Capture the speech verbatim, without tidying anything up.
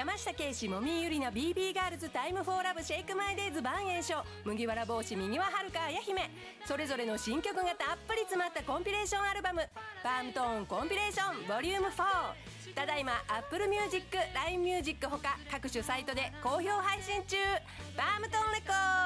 山下圭史、もみゆりな、 ビービー ガールズ、タイムフォーラブ、シェイクマイデイズ、バンエイショ、麦わら帽子、右ははるか、綾姫、それぞれの新曲がたっぷり詰まったコンピレーションアルバム、パームトーンコンピレーションボリュームフォー、ただいま Apple Music、ライン Music ほか各種サイトで好評配信中。パームトーンレコード。